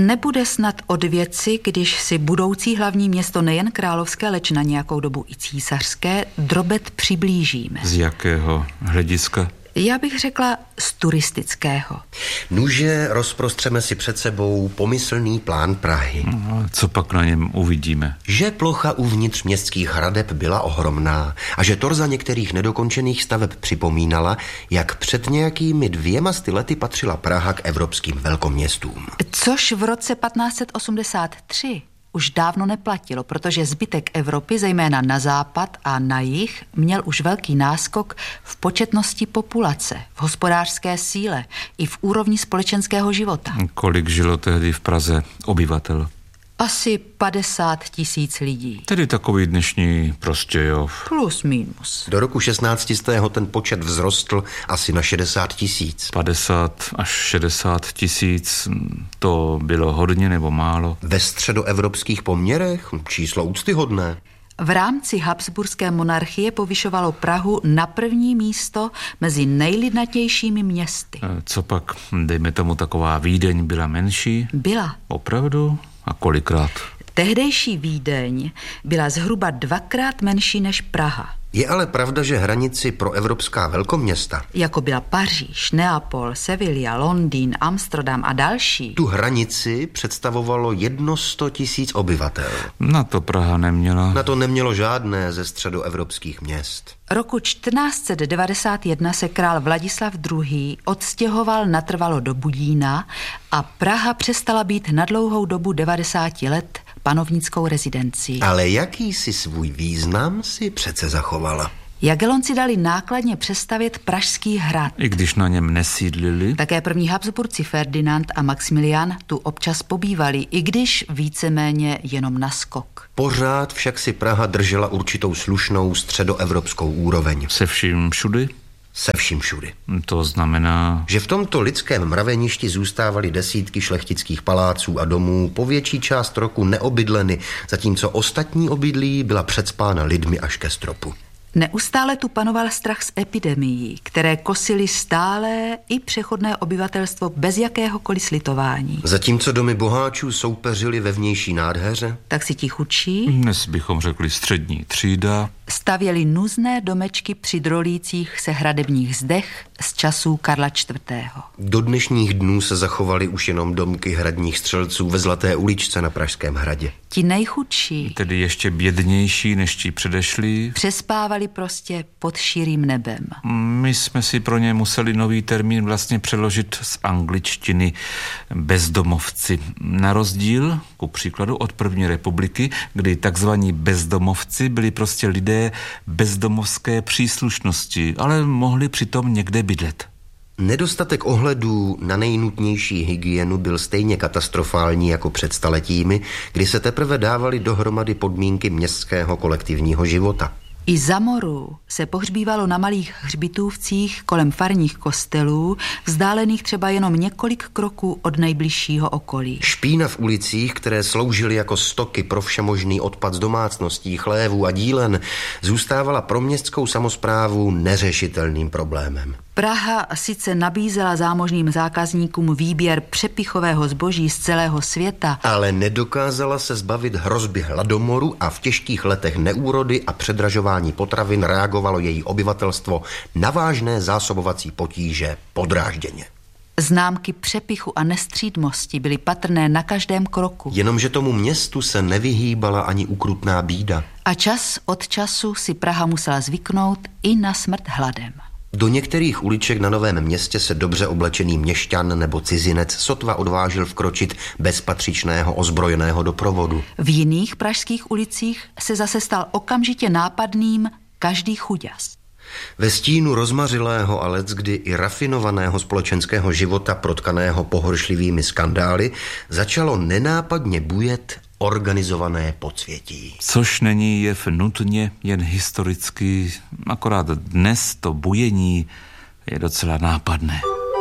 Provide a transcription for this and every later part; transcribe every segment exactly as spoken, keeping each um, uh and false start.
Nebude snad od věci, když si budoucí hlavní město nejen královské, leč na nějakou dobu i císařské, Drobet přiblížíme. Z jakého hlediska? Já bych řekla z turistického. Nuže rozprostřeme si před sebou pomyslný plán Prahy. No, co pak na něm uvidíme? Že plocha uvnitř městských hradeb byla ohromná a že torza některých nedokončených staveb připomínala, jak před nějakými dvěma sty lety patřila Praha k evropským velkoměstům. Což v roce patnáct set osmdesát tři už dávno neplatilo, protože zbytek Evropy, zejména na západ a na jih, měl už velký náskok v početnosti populace, v hospodářské síle i v úrovni společenského života. Kolik žilo tehdy v Praze obyvatel? Asi padesát tisíc lidí. Tedy takový dnešní Prostějov. Plus minus. Do roku šestnáctistého ten počet vzrostl asi na šedesát tisíc. padesát až šedesát tisíc, to bylo hodně nebo málo? Ve středoevropských poměrech číslo úctyhodné. V rámci habsburské monarchie povyšovalo Prahu na první místo mezi nejlidnatějšími městy. Co pak, dejme tomu, taková Vídeň byla menší? Byla. Opravdu? A kolikrát? Tehdejší Vídeň byla zhruba dvakrát menší než Praha. Je ale pravda, že hranici pro evropská velkoměsta, jako byla Paříž, Neapol, Sevilla, Londýn, Amsterdam a další, tu hranici představovalo jedno sto tisíc obyvatel. Na to Praha neměla. Na to nemělo žádné ze středoevropských měst. Roku čtrnáct set devadesát jedna se král Vladislav druhý. odstěhoval natrvalo do Budína a Praha přestala být na dlouhou dobu devadesáti let panovnickou rezidencí. Ale jaký si svůj význam si přece zachovala? Jagellonci dali nákladně přestavět Pražský hrad. I když na něm nesídlili? Také první Habsburci Ferdinand a Maximilian tu občas pobývali, i když víceméně jenom na skok. Pořád však si Praha držela určitou slušnou středoevropskou úroveň. Se vším všudy? Se vším všudy. To znamená, že v tomto lidském mraveništi zůstávaly desítky šlechtických paláců a domů, po větší část roku neobydleny, zatímco ostatní obydlí byla přecpána lidmi až ke stropu. Neustále tu panoval strach z epidemií, které kosily stálé i přechodné obyvatelstvo bez jakéhokoliv slitování. Zatímco domy boháčů soupeřily ve vnější nádheře, tak si ti chudší, dnes bychom řekli střední třída, stavěli nuzné domečky při drolících se hradebních zdech z časů Karla čtvrtého. Do dnešních dnů se zachovaly už jenom domky hradních střelců ve Zlaté uličce na Pražském hradě. Ti nejchudší, tedy ještě bědnější než ti předešlí, přespávali prostě pod širým nebem. My jsme si pro ně museli nový termín vlastně přeložit z angličtiny bezdomovci. Na rozdíl, ku příkladu, od první republiky, kdy takzvaní bezdomovci byli prostě lidé bezdomovské příslušnosti, ale mohli přitom někde bydlet. Nedostatek ohledů na nejnutnější hygienu byl stejně katastrofální jako před staletími, kdy se teprve dávaly dohromady podmínky městského kolektivního života. I za moru se pohřbívalo na malých hřbitůvcích kolem farních kostelů, vzdálených třeba jenom několik kroků od nejbližšího okolí. Špína v ulicích, které sloužily jako stoky pro všemožný odpad z domácností, chlévů a dílen, zůstávala pro městskou samosprávu neřešitelným problémem. Praha sice nabízela zámožným zákazníkům výběr přepichového zboží z celého světa, ale nedokázala se zbavit hrozby hladomoru a v těžkých letech neúrody a předražování potravin reagovalo její obyvatelstvo na vážné zásobovací potíže podrážděně. Známky přepichu a nestřídmosti byly patrné na každém kroku. Jenomže tomu městu se nevyhýbala ani ukrutná bída. A čas od času si Praha musela zvyknout i na smrt hladem. Do některých uliček na Novém Městě se dobře oblečený měšťan nebo cizinec sotva odvážil vkročit bez patřičného ozbrojeného doprovodu. V jiných pražských ulicích se zase stal okamžitě nápadným každý chuďas. Ve stínu rozmařilého a leckdy i rafinovaného společenského života protkaného pohoršlivými skandály začalo nenápadně bujet organizované podsvětí. Což není jev nutně jen historický, akorát dnes to bujení je docela nápadné.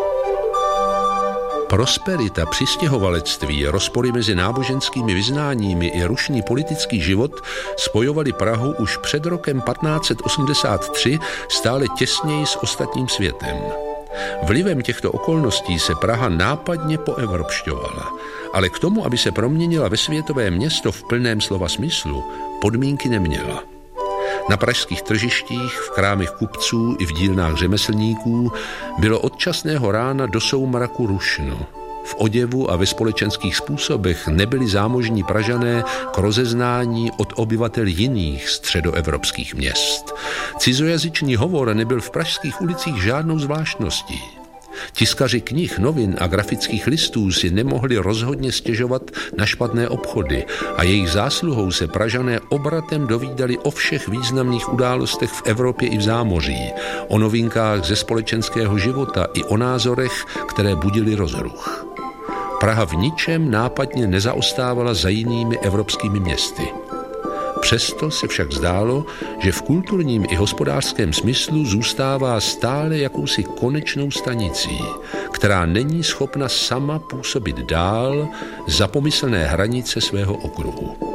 Prosperita, přistěhovalectví, rozpory mezi náboženskými vyznáními i rušný politický život spojovali Prahu už před rokem patnáct set osmdesát tři stále těsněji s ostatním světem. Vlivem těchto okolností se Praha nápadně poevropšťovala, ale k tomu, aby se proměnila ve světové město v plném slova smyslu, podmínky neměla. Na pražských tržištích, v krámech kupců i v dílnách řemeslníků bylo od časného rána do soumraku rušno. V oděvu a ve společenských způsobech nebyli zámožní Pražané k rozeznání od obyvatel jiných středoevropských měst. Cizojazyčný hovor nebyl v pražských ulicích žádnou zvláštností. Tiskaři knih, novin a grafických listů si nemohli rozhodně stěžovat na špatné obchody a jejich zásluhou se Pražané obratem dovídali o všech významných událostech v Evropě i v zámoří, o novinkách ze společenského života i o názorech, které budily rozruch. Praha v ničem nápadně nezaostávala za jinými evropskými městy. Přesto se však zdálo, že v kulturním i hospodářském smyslu zůstává stále jakousi konečnou stanicí, která není schopna sama působit dál za pomyslné hranice svého okruhu.